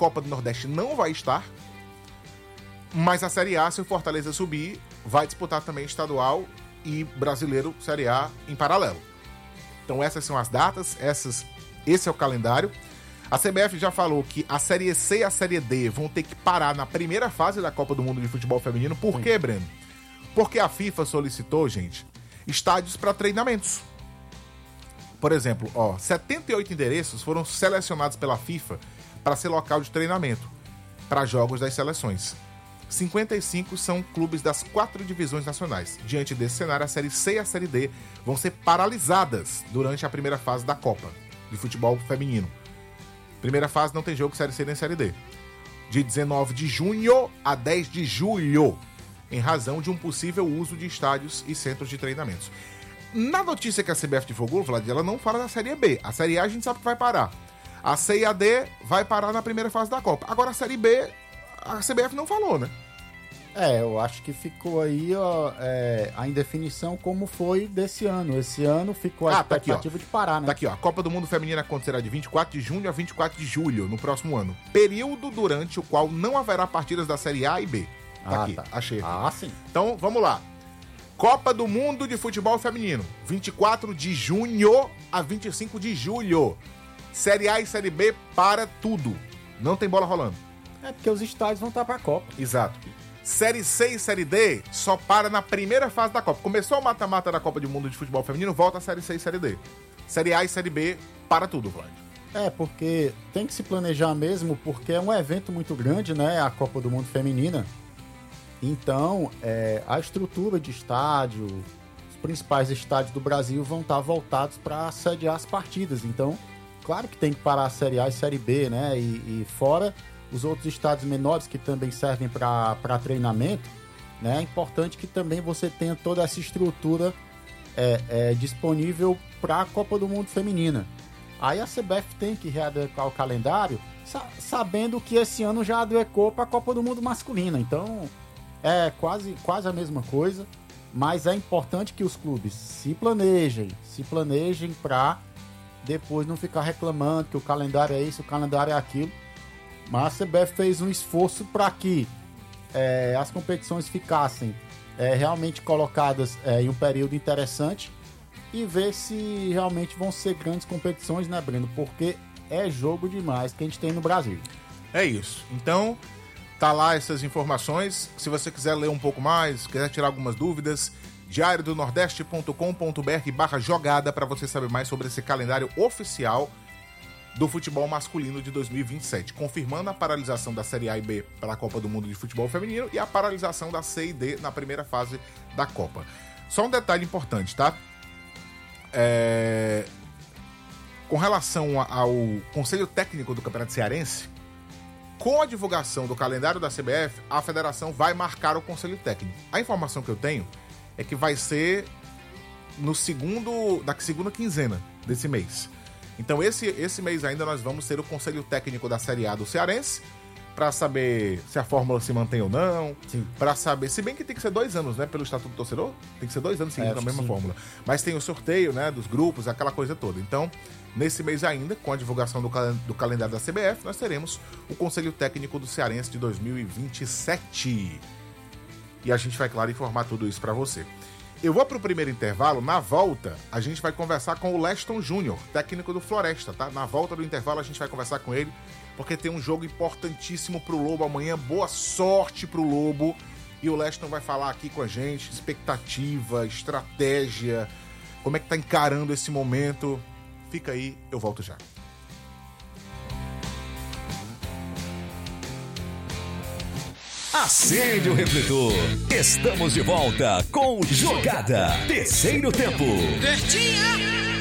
Copa do Nordeste não vai estar, mas a Série A, se o Fortaleza subir, vai disputar também estadual e brasileiro Série A em paralelo. Então essas são as datas, esse é o calendário. A CBF já falou que a Série C e a Série D vão ter que parar na primeira fase da Copa do Mundo de Futebol Feminino. Por quê, Breno? Porque a FIFA solicitou, gente, estádios para treinamentos. Por exemplo, 78 endereços foram selecionados pela FIFA para ser local de treinamento para jogos das seleções. 55 são clubes das 4 divisões nacionais. Diante desse cenário, a Série C e a Série D vão ser paralisadas durante a primeira fase da Copa de Futebol Feminino. Primeira fase não tem jogo Série C nem Série D. De 19 de junho a 10 de julho, em razão de um possível uso de estádios e centros de treinamentos. Na notícia que a CBF divulgou, Vlad, ela não fala da Série B. A Série A a gente sabe que vai parar. A C e a D vai parar na primeira fase da Copa. Agora a Série B, a CBF não falou, né? Eu acho que ficou aí a indefinição como foi desse ano. Esse ano ficou a expectativa de parar, né? Tá aqui, ó. A Copa do Mundo Feminina acontecerá de 24 de junho a 24 de julho, no próximo ano. Período durante o qual não haverá partidas da Série A e B. Tá aqui, achei. Sim. Então, vamos lá. Copa do Mundo de Futebol Feminino, 24 de junho a 25 de julho. Série A e Série B para tudo. Não tem bola rolando. Porque os estádios vão estar pra Copa. Exato. Série C e Série D só para na primeira fase da Copa. Começou o mata-mata da Copa do Mundo de Futebol Feminino, volta a Série C e Série D. Série A e Série B para tudo, Vlad. Porque tem que se planejar mesmo, porque é um evento muito grande, né? A Copa do Mundo Feminina. Então, a estrutura de estádio, os principais estádios do Brasil vão estar voltados para sediar as partidas. Então, claro que tem que parar a Série A e Série B, né? E fora os outros estádios menores que também servem para treinamento, né? É importante que também você tenha toda essa estrutura disponível para a Copa do Mundo Feminina. Aí a CBF tem que readequar o calendário, sabendo que esse ano já adequou para a Copa do Mundo Masculina. Então, é quase a mesma coisa, mas é importante que os clubes se planejem para depois não ficar reclamando que o calendário é isso, o calendário é aquilo. Mas a CBF fez um esforço para que as competições ficassem realmente colocadas em um período interessante e ver se realmente vão ser grandes competições, né, Breno? Porque é jogo demais que a gente tem no Brasil. É isso. Então, tá lá essas informações. Se você quiser ler um pouco mais, quiser tirar algumas dúvidas, diariodonordeste.com.br/jogada para você saber mais sobre esse calendário oficial do futebol masculino de 2027, confirmando a paralisação da Série A e B para a Copa do Mundo de Futebol Feminino e a paralisação da C e D na primeira fase da Copa. Só um detalhe importante, tá? Com relação ao Conselho Técnico do Campeonato Cearense, com a divulgação do calendário da CBF, a federação vai marcar o Conselho Técnico. A informação que eu tenho é que vai ser na segunda quinzena desse mês. Então esse mês ainda nós vamos ter o Conselho Técnico da Série A do Cearense, para saber se a fórmula se mantém ou não, para saber, se bem que tem que ser 2 anos, né, pelo Estatuto do Torcedor, tem que ser 2 anos seguindo a mesma fórmula, mas tem o sorteio, né, dos grupos, aquela coisa toda. Então, nesse mês ainda, com a divulgação do calendário da CBF, nós teremos o Conselho Técnico do Cearense de 2027. E a gente vai, claro, informar tudo isso para você. Eu vou pro primeiro intervalo, na volta a gente vai conversar com o Leston Júnior, técnico do Floresta, tá? Na volta do intervalo a gente vai conversar com ele, porque tem um jogo importantíssimo pro Lobo amanhã, boa sorte pro Lobo, e o Leston vai falar aqui com a gente, expectativa, estratégia, como é que tá encarando esse momento. Fica aí, eu volto já. Acende o refletor. Estamos de volta com Jogada. Terceiro tempo. Bertinha!